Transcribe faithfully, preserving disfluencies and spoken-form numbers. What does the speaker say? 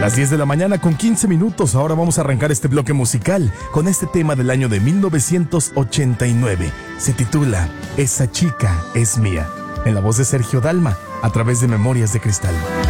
Las diez de la mañana con quince minutos. Ahora vamos a arrancar este bloque musical con este tema del año de mil novecientos ochenta y nueve. Se titula Esa chica es mía, en la voz de Sergio Dalma, a través de Memorias de Cristal.